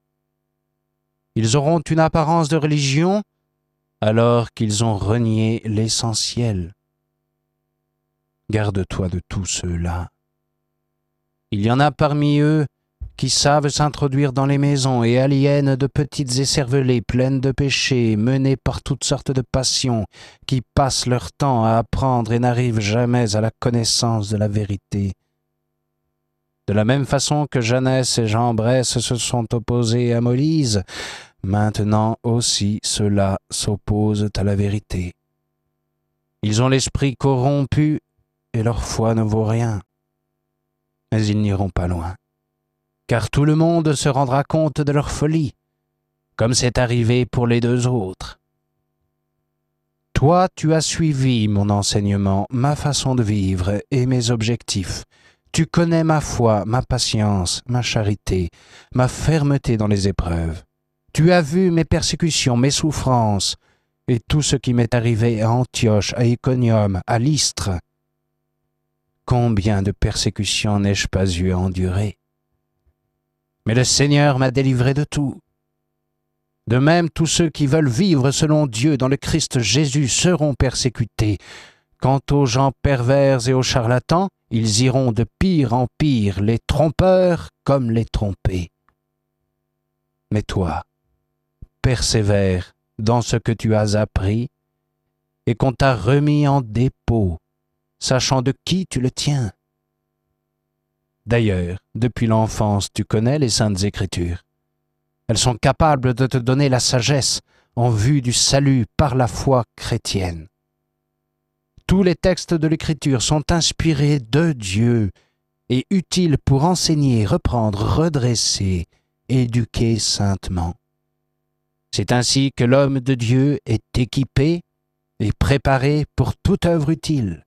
Ils auront une apparence de religion alors qu'ils ont renié l'essentiel. Garde-toi de tous ceux-là. Il y en a parmi eux qui savent s'introduire dans les maisons et aliènent de petites écervelées pleines de péchés, menées par toutes sortes de passions, qui passent leur temps à apprendre et n'arrivent jamais à la connaissance de la vérité. De la même façon que Jeannès et Jean Bresse se sont opposés à Moïse, maintenant aussi ceux-là s'opposent à la vérité. Ils ont l'esprit corrompu et leur foi ne vaut rien. Mais ils n'iront pas loin, car tout le monde se rendra compte de leur folie, comme c'est arrivé pour les deux autres. Toi, tu as suivi mon enseignement, ma façon de vivre et mes objectifs. Tu connais ma foi, ma patience, ma charité, ma fermeté dans les épreuves. Tu as vu mes persécutions, mes souffrances, et tout ce qui m'est arrivé à Antioche, à Iconium, à Lystre. Combien de persécutions n'ai-je pas eu à endurer? Mais le Seigneur m'a délivré de tout. De même, tous ceux qui veulent vivre selon Dieu dans le Christ Jésus seront persécutés. Quant aux gens pervers et aux charlatans, ils iront de pire en pire, les trompeurs comme les trompés. Mais toi, persévère dans ce que tu as appris et qu'on t'a remis en dépôt, sachant de qui tu le tiens. D'ailleurs, depuis l'enfance, tu connais les Saintes Écritures. Elles sont capables de te donner la sagesse en vue du salut par la foi chrétienne. Tous les textes de l'Écriture sont inspirés de Dieu et utiles pour enseigner, reprendre, redresser, éduquer saintement. C'est ainsi que l'homme de Dieu est équipé et préparé pour toute œuvre utile.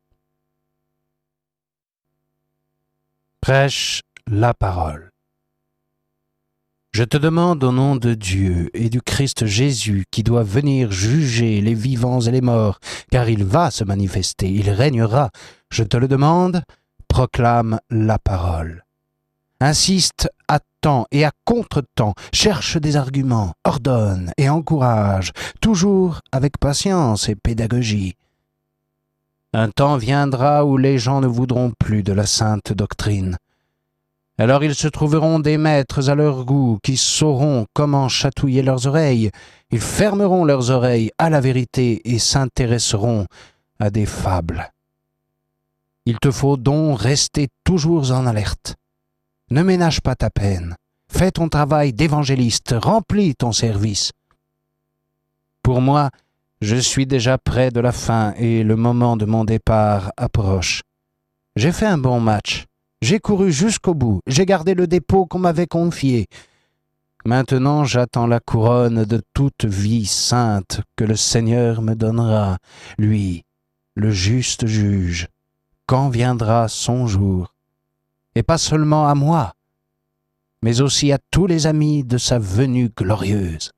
Prêche la parole. Je te demande au nom de Dieu et du Christ Jésus qui doit venir juger les vivants et les morts, car il va se manifester, il régnera. Je te le demande, proclame la parole. Insiste à temps et à contre-temps, cherche des arguments, ordonne et encourage, toujours avec patience et pédagogie. Un temps viendra où les gens ne voudront plus de la sainte doctrine. Alors ils se trouveront des maîtres à leur goût qui sauront comment chatouiller leurs oreilles. Ils fermeront leurs oreilles à la vérité et s'intéresseront à des fables. Il te faut donc rester toujours en alerte. Ne ménage pas ta peine. Fais ton travail d'évangéliste, remplis ton service. Pour moi, je suis déjà près de la fin et le moment de mon départ approche. J'ai fait un bon match. J'ai couru jusqu'au bout, j'ai gardé le dépôt qu'on m'avait confié. Maintenant j'attends la couronne de toute vie sainte que le Seigneur me donnera, lui, le juste juge, quand viendra son jour. Et pas seulement à moi, mais aussi à tous les amis de sa venue glorieuse.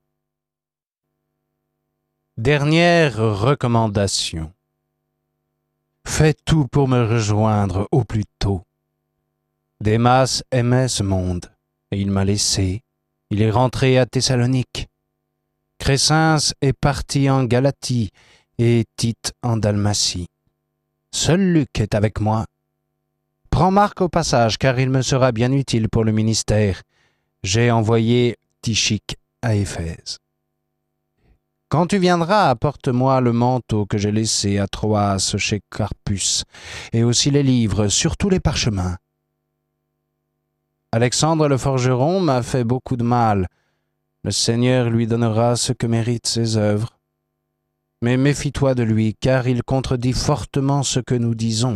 Dernière recommandation. Fais tout pour me rejoindre au plus tôt. Démas aimait ce monde, et il m'a laissé. Il est rentré à Thessalonique. Crescens est parti en Galatie, et Tite en Dalmatie. Seul Luc est avec moi. Prends Marc au passage, car il me sera bien utile pour le ministère. J'ai envoyé Tychique à Éphèse. Quand tu viendras, apporte-moi le manteau que j'ai laissé à Troas chez Carpus, et aussi les livres, surtout les parchemins. Alexandre le forgeron m'a fait beaucoup de mal. Le Seigneur lui donnera ce que méritent ses œuvres. Mais méfie-toi de lui, car il contredit fortement ce que nous disons.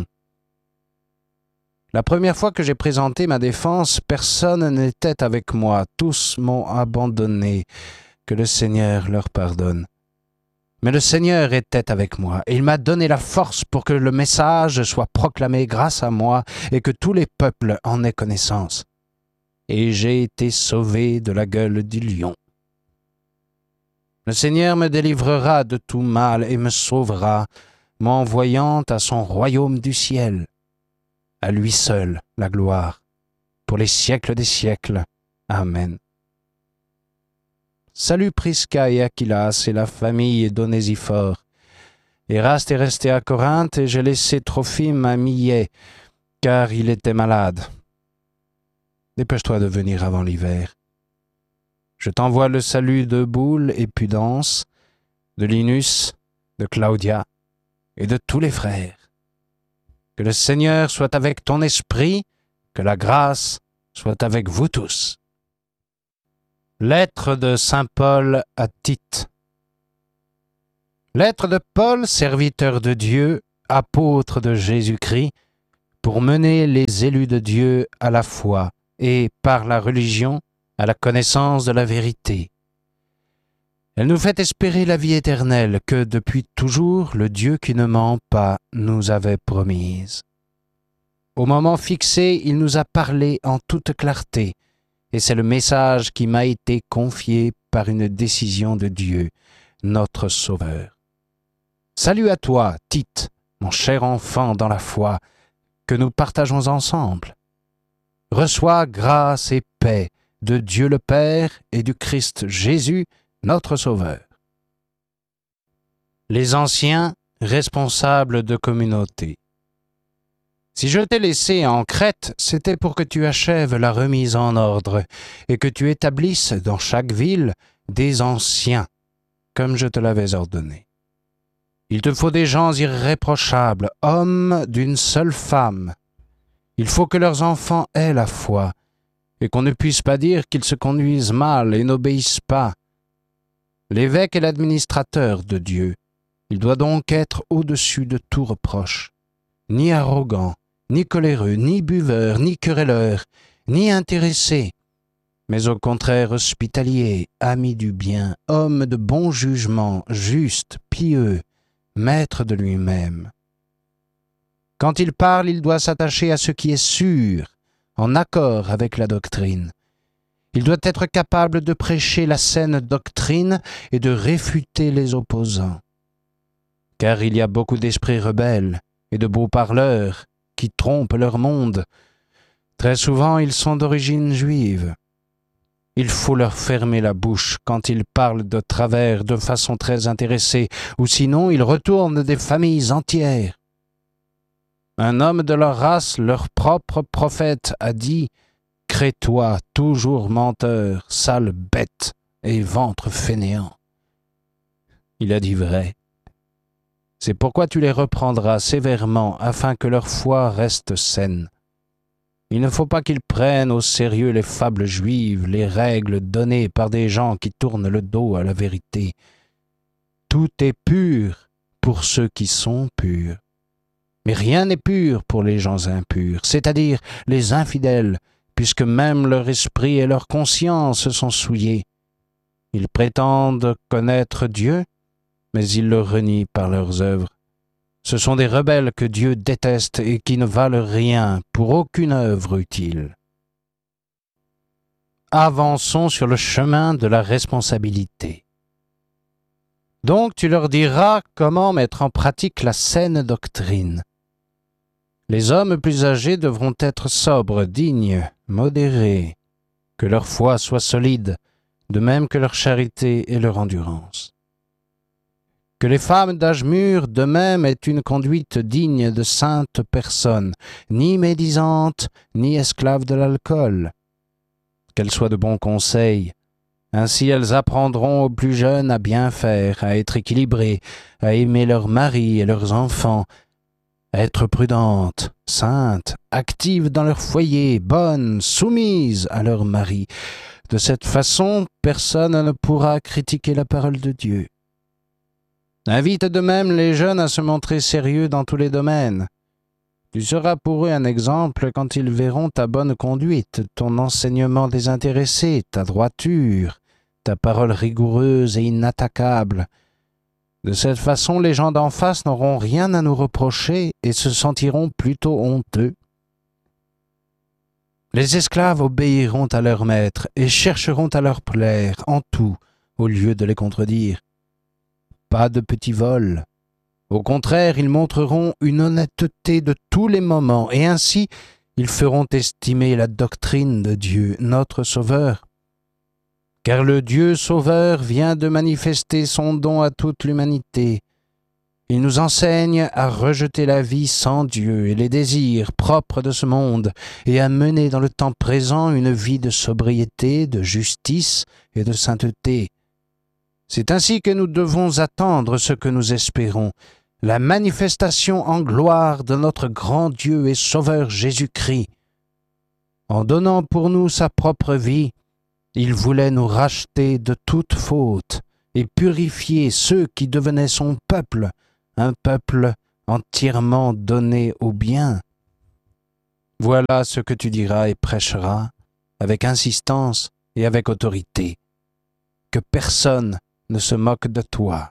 La première fois que j'ai présenté ma défense, personne n'était avec moi. Tous m'ont abandonné. Que le Seigneur leur pardonne. Mais le Seigneur était avec moi, et il m'a donné la force pour que le message soit proclamé grâce à moi et que tous les peuples en aient connaissance. Et j'ai été sauvé de la gueule du lion. Le Seigneur me délivrera de tout mal et me sauvera, m'envoyant à son royaume du ciel. À lui seul la gloire, pour les siècles des siècles. Amen. Salut Prisca et Aquilas et la famille d'Onésiphore. Éraste est resté à Corinthe et j'ai laissé Trophime à Milet, car il était malade. Dépêche-toi de venir avant l'hiver. Je t'envoie le salut de Boule et Pudence, de Linus, de Claudia et de tous les frères. Que le Seigneur soit avec ton esprit, Que la grâce soit avec vous tous. Lettre de saint Paul à Tite. Lettre de Paul, serviteur de Dieu, apôtre de Jésus-Christ, pour mener les élus de Dieu à la foi et, par la religion, à la connaissance de la vérité. Elle nous fait espérer la vie éternelle que, depuis toujours, le Dieu qui ne ment pas nous avait promise. Au moment fixé, il nous a parlé en toute clarté, et c'est le message qui m'a été confié par une décision de Dieu, notre Sauveur. Salut à toi, Tite, mon cher enfant dans la foi, que nous partageons ensemble. Reçois grâce et paix de Dieu le Père et du Christ Jésus, notre Sauveur. Les anciens responsables de communauté. Si je t'ai laissé en Crète, c'était pour que tu achèves la remise en ordre et que tu établisses dans chaque ville des anciens, comme je te l'avais ordonné. Il te faut des gens irréprochables, hommes d'une seule femme. Il faut que leurs enfants aient la foi, et qu'on ne puisse pas dire qu'ils se conduisent mal et n'obéissent pas. L'évêque est l'administrateur de Dieu. Il doit donc être au-dessus de tout reproche, ni arrogant, ni coléreux, ni buveur, ni querelleur, ni intéressé, mais au contraire hospitalier, ami du bien, homme de bon jugement, juste, pieux, maître de lui-même. Quand il parle, il doit s'attacher à ce qui est sûr, en accord avec la doctrine. Il doit être capable de prêcher la saine doctrine et de réfuter les opposants. Car il y a beaucoup d'esprits rebelles et de beaux parleurs qui trompent leur monde. Très souvent, ils sont d'origine juive. Il faut leur fermer la bouche quand ils parlent de travers de façon très intéressée, ou sinon ils retournent des familles entières. Un homme de leur race, leur propre prophète, a dit « Crée-toi, toujours menteur, sale bête et ventre fainéant ». Il a dit vrai. C'est pourquoi tu les reprendras sévèrement afin que leur foi reste saine. Il ne faut pas qu'ils prennent au sérieux les fables juives, les règles données par des gens qui tournent le dos à la vérité. Tout est pur pour ceux qui sont purs. Mais rien n'est pur pour les gens impurs, c'est-à-dire les infidèles, puisque même leur esprit et leur conscience sont souillés. Ils prétendent connaître Dieu, mais ils le renient par leurs œuvres. Ce sont des rebelles que Dieu déteste et qui ne valent rien pour aucune œuvre utile. Avançons sur le chemin de la responsabilité. Donc tu leur diras comment mettre en pratique la saine doctrine. Les hommes plus âgés devront être sobres, dignes, modérés, que leur foi soit solide, de même que leur charité et leur endurance. Que les femmes d'âge mûr de même aient une conduite digne de saintes personnes, ni médisantes, ni esclaves de l'alcool. Qu'elles soient de bons conseils, ainsi elles apprendront aux plus jeunes à bien faire, à être équilibrées, à aimer leurs maris et leurs enfants, à être prudentes, saintes, actives dans leur foyer, bonnes, soumises à leur mari. De cette façon, personne ne pourra critiquer la parole de Dieu. Invite de même les jeunes à se montrer sérieux dans tous les domaines. Tu seras pour eux un exemple quand ils verront ta bonne conduite, ton enseignement désintéressé, ta droiture, ta parole rigoureuse et inattaquable. De cette façon, les gens d'en face n'auront rien à nous reprocher et se sentiront plutôt honteux. Les esclaves obéiront à leur maître et chercheront à leur plaire en tout, au lieu de les contredire. Pas de petits vols. Au contraire, ils montreront une honnêteté de tous les moments, et ainsi ils feront estimer la doctrine de Dieu, notre Sauveur. Car le Dieu Sauveur vient de manifester son don à toute l'humanité. Il nous enseigne à rejeter la vie sans Dieu et les désirs propres de ce monde, et à mener dans le temps présent une vie de sobriété, de justice et de sainteté. C'est ainsi que nous devons attendre ce que nous espérons, la manifestation en gloire de notre grand Dieu et Sauveur Jésus-Christ. En donnant pour nous sa propre vie, il voulait nous racheter de toute faute et purifier ceux qui devenaient son peuple, un peuple entièrement donné au bien. Voilà ce que tu diras et prêcheras avec insistance et avec autorité, que personne ne se moque de toi.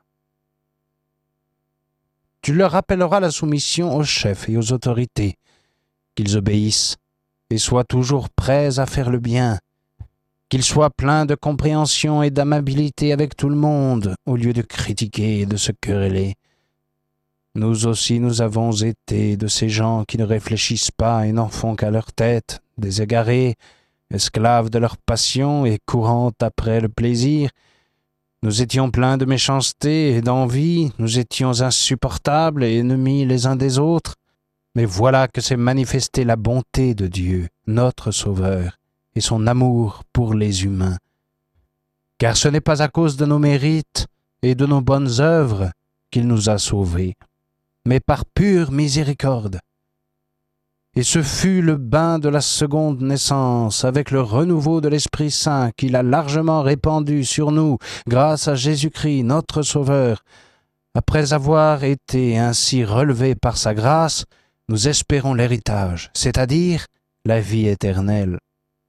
Tu leur rappelleras la soumission aux chefs et aux autorités, qu'ils obéissent et soient toujours prêts à faire le bien, qu'ils soient pleins de compréhension et d'amabilité avec tout le monde, au lieu de critiquer et de se quereller. Nous aussi nous avons été de ces gens qui ne réfléchissent pas et n'en font qu'à leur tête, des égarés, esclaves de leur passion et courant après le plaisir. Nous étions pleins de méchanceté et d'envie, nous étions insupportables et ennemis les uns des autres. Mais voilà que s'est manifestée la bonté de Dieu, notre Sauveur, et son amour pour les humains. Car ce n'est pas à cause de nos mérites et de nos bonnes œuvres qu'il nous a sauvés, mais par pure miséricorde. Et ce fut le bain de la seconde naissance, avec le renouveau de l'Esprit Saint qu'il a largement répandu sur nous, grâce à Jésus-Christ, notre Sauveur. Après avoir été ainsi relevés par sa grâce, nous espérons l'héritage, c'est-à-dire la vie éternelle.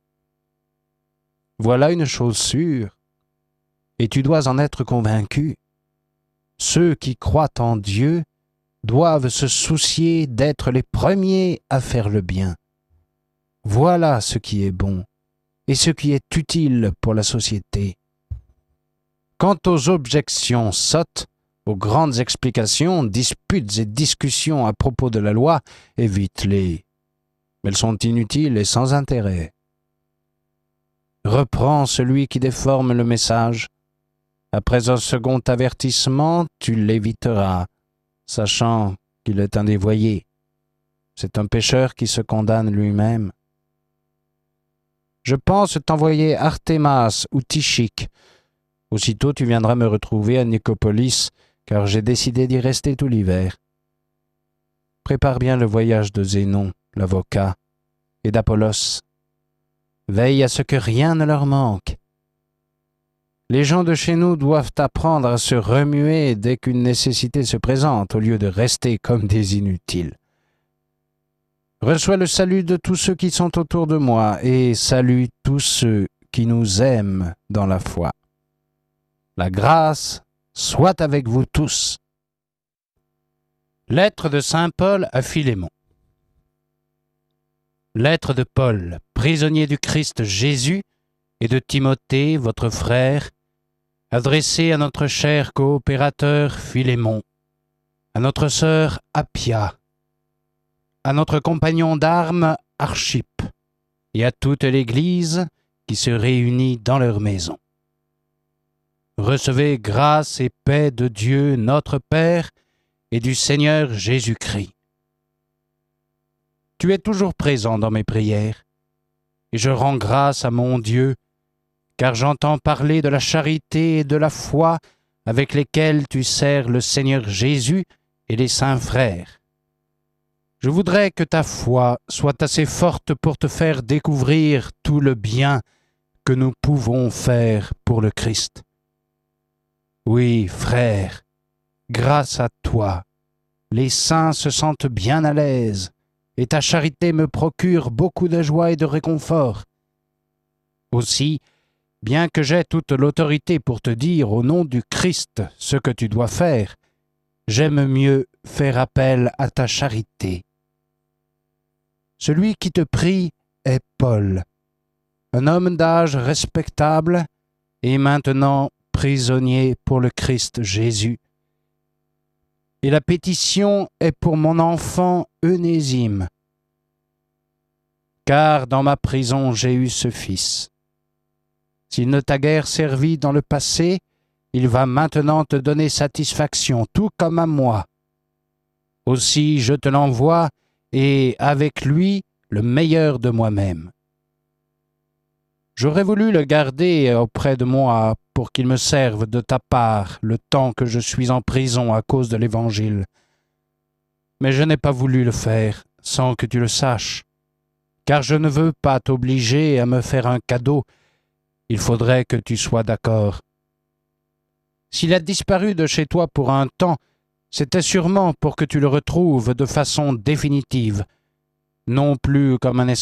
Voilà une chose sûre, et tu dois en être convaincu. Ceux qui croient en Dieu doivent se soucier d'être les premiers à faire le bien. Voilà ce qui est bon et ce qui est utile pour la société. Quant aux objections sottes, aux grandes explications, disputes et discussions à propos de la loi, évite-les. Elles sont inutiles et sans intérêt. Reprends celui qui déforme le message. Après un second avertissement, tu l'éviteras, sachant qu'il est un dévoyé. C'est un pécheur qui se condamne lui-même. Je pense t'envoyer Artémas ou Tychique. Aussitôt tu viendras me retrouver à Nicopolis, car j'ai décidé d'y rester tout l'hiver. Prépare bien le voyage de Zénon, l'avocat, et d'Apollos. Veille à ce que rien ne leur manque. Les gens de chez nous doivent apprendre à se remuer dès qu'une nécessité se présente, au lieu de rester comme des inutiles. Reçois le salut de tous ceux qui sont autour de moi, et salue tous ceux qui nous aiment dans la foi. La grâce soit avec vous tous. Lettre de saint Paul à Philémon. Lettre de Paul, prisonnier du Christ Jésus, et de Timothée, votre frère, adressée à notre cher coopérateur Philémon, à notre sœur Appia, à notre compagnon d'armes Archippe, et à toute l'Église qui se réunit dans leur maison. Recevez grâce et paix de Dieu notre Père et du Seigneur Jésus-Christ. Tu es toujours présent dans mes prières, et je rends grâce à mon Dieu, car j'entends parler de la charité et de la foi avec lesquelles tu sers le Seigneur Jésus et les saints frères. Je voudrais que ta foi soit assez forte pour te faire découvrir tout le bien que nous pouvons faire pour le Christ. Oui, frère, grâce à toi, les saints se sentent bien à l'aise, et ta charité me procure beaucoup de joie et de réconfort. Aussi, bien que j'aie toute l'autorité pour te dire au nom du Christ ce que tu dois faire, j'aime mieux faire appel à ta charité. Celui qui te prie est Paul, un homme d'âge respectable et maintenant prisonnier pour le Christ Jésus. Et la pétition est pour mon enfant Onésime, car dans ma prison j'ai eu ce fils. S'il ne t'a guère servi dans le passé, il va maintenant te donner satisfaction, tout comme à moi. Aussi je te l'envoie, et avec lui le meilleur de moi-même. J'aurais voulu le garder auprès de moi pour qu'il me serve de ta part le temps que je suis en prison à cause de l'Évangile. Mais je n'ai pas voulu le faire sans que tu le saches, car je ne veux pas t'obliger à me faire un cadeau. Il faudrait que tu sois d'accord. S'il a disparu de chez toi pour un temps, c'était sûrement pour que tu le retrouves de façon définitive, non plus comme un